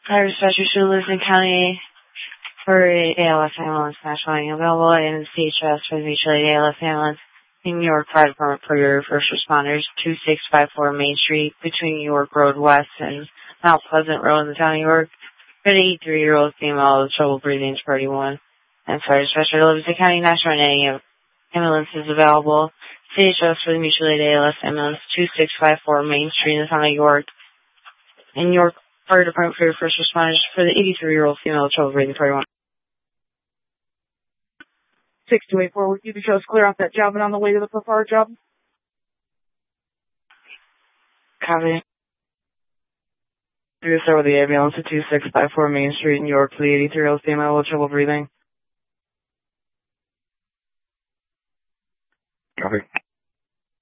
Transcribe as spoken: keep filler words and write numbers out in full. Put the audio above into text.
Fire dispatcher to Livingston County for A L S ambulance national line available in the C H S for the mutual aid A L S ambulance in New York Fire Department for your first responders, two six five four Main Street between New York Road West and Mount Pleasant Road in the town of New York. For the eighty-three-year-old female with trouble breathing to party one. And fire dispatcher to Livingston County national line ambulance is available. C H S for the mutual aid A L S ambulance, two six five four Main Street in the town of New York. In New York Fire Department for your first responders for the eighty-three-year-old female with trouble breathing to party one. six two eight four, would you be sure to clear off that job and on the way to the preferred job? Copy. Do start with the ambulance at two six five four Main Street, New York, for the eighty-three-year-old female with trouble breathing. Copy.